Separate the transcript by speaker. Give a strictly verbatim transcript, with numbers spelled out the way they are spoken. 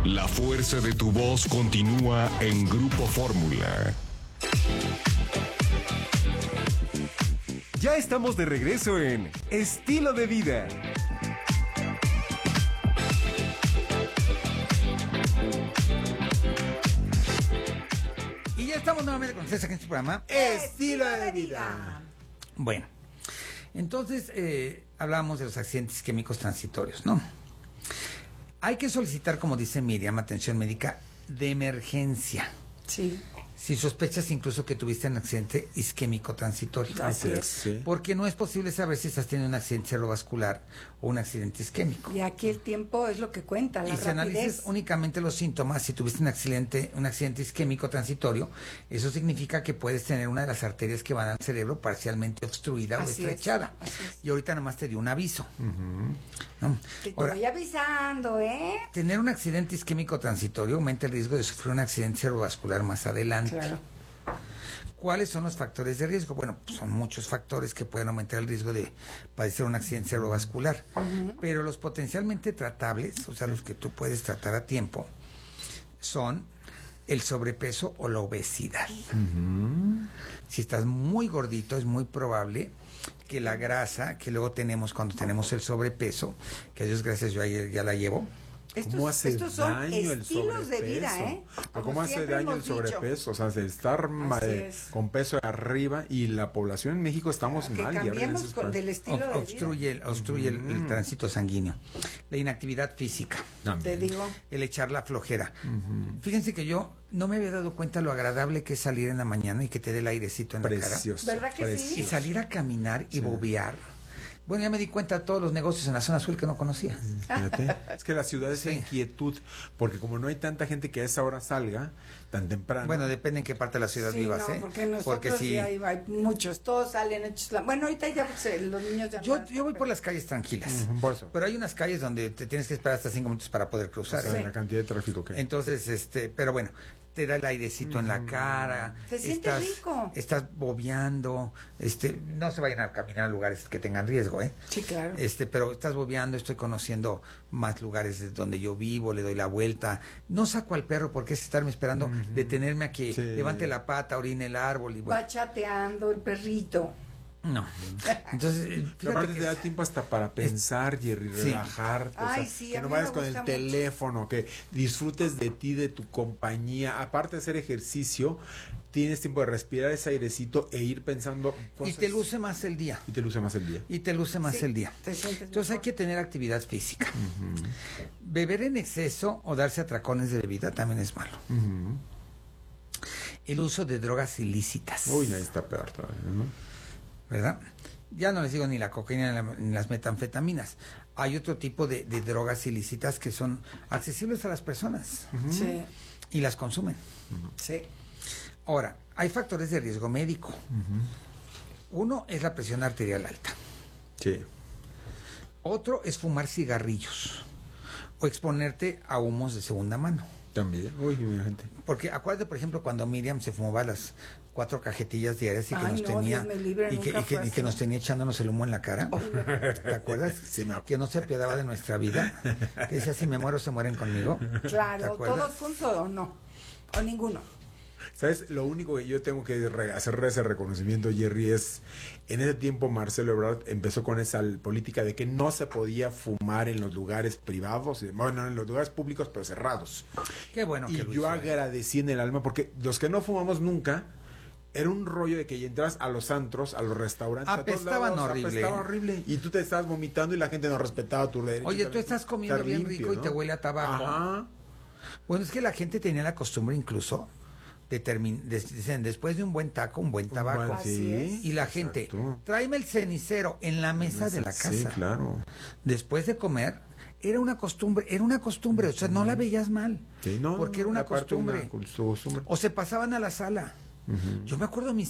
Speaker 1: La fuerza de tu voz continúa en Grupo Fórmula. Ya estamos de regreso en Estilo de Vida.
Speaker 2: Y ya estamos nuevamente con ustedes aquí en este programa
Speaker 3: Estilo de Vida.
Speaker 2: Bueno, entonces eh, hablábamos de los accidentes isquémicos transitorios, ¿no? Hay que solicitar, como dice Miriam, atención médica de emergencia.
Speaker 3: Sí.
Speaker 2: Si sospechas incluso que tuviste un accidente isquémico transitorio.
Speaker 3: Así es.
Speaker 4: Sí.
Speaker 2: Porque no es posible saber si estás teniendo un accidente cerebrovascular o un accidente isquémico.
Speaker 3: Y aquí el tiempo es lo que cuenta, la
Speaker 2: Y si
Speaker 3: rapidez.
Speaker 2: analices únicamente los síntomas, si tuviste un accidente, un accidente isquémico transitorio, eso significa que puedes tener una de las arterias que van al cerebro parcialmente obstruida
Speaker 3: Así
Speaker 2: o
Speaker 3: es,
Speaker 2: estrechada.
Speaker 3: así es.
Speaker 2: Y ahorita nomás te dio un aviso. ¿No?
Speaker 3: Te, te
Speaker 2: Ahora,
Speaker 3: voy avisando, ¿eh?
Speaker 2: tener un accidente isquémico transitorio aumenta el riesgo de sufrir un accidente cerebrovascular más adelante.
Speaker 3: Claro.
Speaker 2: ¿Cuáles son los factores de riesgo? Bueno, pues son muchos factores que pueden aumentar el riesgo de padecer un accidente cerebrovascular, uh-huh. Pero los potencialmente tratables, o sea, los que tú puedes tratar a tiempo, son el sobrepeso o la obesidad. Uh-huh. Si estás muy gordito, es muy probable que la grasa que luego tenemos cuando tenemos el sobrepeso, que a Dios gracias yo ya, ya la llevo.
Speaker 4: ¿Cómo
Speaker 3: Estos,
Speaker 4: hace
Speaker 3: estos son
Speaker 4: daño el
Speaker 3: estilos de vida,
Speaker 4: sobrepeso?
Speaker 3: ¿eh?
Speaker 4: Pero ¿cómo hace daño el sobrepeso? O sea, de estar eh, con peso arriba y la población en México estamos
Speaker 3: que
Speaker 4: mal.
Speaker 3: cambiemos con, del estilo
Speaker 2: o,
Speaker 3: de
Speaker 2: obstruye,
Speaker 3: vida.
Speaker 2: Obstruye uh-huh. el, el tránsito sanguíneo. La inactividad física.
Speaker 3: También. Te digo.
Speaker 2: El echar la flojera.
Speaker 4: Uh-huh.
Speaker 2: Fíjense que yo no me había dado cuenta lo agradable que es salir en la mañana y que te dé el airecito en
Speaker 4: Precioso.
Speaker 2: la
Speaker 3: cara. ¿Verdad que
Speaker 4: Precioso.
Speaker 3: sí?
Speaker 2: Y salir a caminar y
Speaker 4: sí.
Speaker 2: bobear. Bueno, ya me di cuenta de todos los negocios en la zona azul que no conocía.
Speaker 4: Fíjate. Es que la ciudad es
Speaker 2: Sí.
Speaker 4: la inquietud, porque como no hay tanta gente que a esa hora salga tan temprano.
Speaker 2: Bueno, depende en qué parte de la ciudad
Speaker 3: Sí,
Speaker 2: vivas,
Speaker 3: no,
Speaker 2: ¿eh?
Speaker 3: porque nosotros
Speaker 2: Porque si
Speaker 3: sí hay, hay muchos, todos salen hechos. La... Bueno, ahorita ya pues, los niños ya
Speaker 2: yo,
Speaker 3: no,
Speaker 2: yo voy por las calles tranquilas,
Speaker 4: uh-huh, por eso.
Speaker 2: Pero hay unas calles donde te tienes que esperar hasta cinco minutos para poder cruzar.
Speaker 4: O sea,
Speaker 2: ¿eh?
Speaker 4: la cantidad de tráfico que hay.
Speaker 2: Entonces, este, pero bueno, te da el airecito mm. en la cara.
Speaker 3: Se siente
Speaker 2: estás,
Speaker 3: rico.
Speaker 2: Estás bobeando, este, no se vayan a caminar a lugares que tengan riesgo, ¿eh?
Speaker 3: Sí, claro.
Speaker 2: Este, pero estás bobeando, estoy conociendo más lugares de donde yo vivo, le doy la vuelta. No saco al perro porque es estarme esperando, uh-huh. detenerme a que sí. levante la pata, orine el árbol y bueno.
Speaker 3: Va chateando el perrito.
Speaker 2: No. Entonces,
Speaker 4: aparte te da tiempo hasta para pensar, Jerry,
Speaker 2: sí.
Speaker 4: relajarte.
Speaker 3: Ay,
Speaker 4: o sea,
Speaker 3: sí,
Speaker 4: que no vayas con el mucho. teléfono, que disfrutes de ti, de tu compañía. Aparte de hacer ejercicio, tienes tiempo de respirar ese airecito e ir pensando cosas.
Speaker 2: Y te luce más el día.
Speaker 4: Y te luce más el día.
Speaker 2: Y te luce más
Speaker 3: sí,
Speaker 2: el día. Entonces mejor. Hay que tener actividad física. Uh-huh. Beber en exceso o darse atracones de bebida también es malo.
Speaker 4: Uh-huh.
Speaker 2: El uso de drogas ilícitas.
Speaker 4: Uy, ahí está peor todavía, ¿no?
Speaker 2: ¿Verdad? Ya no les digo ni la cocaína ni, la, ni las metanfetaminas. Hay otro tipo de, de drogas ilícitas que son accesibles a las personas.
Speaker 3: Uh-huh. Sí.
Speaker 2: Y las consumen.
Speaker 3: Uh-huh. Sí.
Speaker 2: Ahora, hay factores de riesgo médico. Uh-huh. Uno es la presión arterial alta.
Speaker 4: Sí.
Speaker 2: Otro es fumar cigarrillos o exponerte a humos de segunda mano.
Speaker 4: También. Uy, mi gente.
Speaker 2: Porque acuérdate, por ejemplo, cuando Miriam se fumaba las cuatro cajetillas diarias y que
Speaker 3: Ay,
Speaker 2: nos
Speaker 3: no,
Speaker 2: tenía
Speaker 3: libre,
Speaker 2: y, que, y, que, y que nos tenía echándonos el humo en la cara. ¿Te acuerdas?
Speaker 4: Sí, me
Speaker 2: que no se apiadaba de nuestra vida. Que decía, si me muero, se mueren conmigo.
Speaker 3: Claro, todos juntos o no. O ninguno.
Speaker 4: ¿Sabes? Lo único que yo tengo que re- hacer ese reconocimiento, Jerry, es en ese tiempo Marcelo Ebrard empezó con esa política de que no se podía fumar en los lugares privados, bueno, en los lugares públicos, pero cerrados.
Speaker 2: Qué bueno.
Speaker 4: Y
Speaker 2: que
Speaker 4: yo agradecí en el alma, porque los que no fumamos nunca, era un rollo de que entras a los antros, a los restaurantes,
Speaker 2: apestaban
Speaker 4: a todos lados,
Speaker 2: horrible.
Speaker 4: Apestaba horrible. Y tú te estabas vomitando y la gente no respetaba tu derecho.
Speaker 2: Oye, tú estás comiendo bien limpio, rico, ¿no? Y te huele a tabaco.
Speaker 4: Ajá.
Speaker 2: Bueno, es que la gente tenía la costumbre incluso de termin- de, dicen, después de un buen taco, un buen tabaco.
Speaker 4: Un buen, sí,
Speaker 2: y la gente,
Speaker 4: exacto.
Speaker 2: Tráeme el cenicero en la mesa de la casa.
Speaker 4: Sí, claro.
Speaker 2: Después de comer, era una costumbre, era una costumbre, o sea, no la veías mal.
Speaker 4: Sí, no,
Speaker 2: porque era una costumbre.
Speaker 4: Una costumbre.
Speaker 2: O se pasaban a la sala. Uh-huh. Yo me acuerdo mis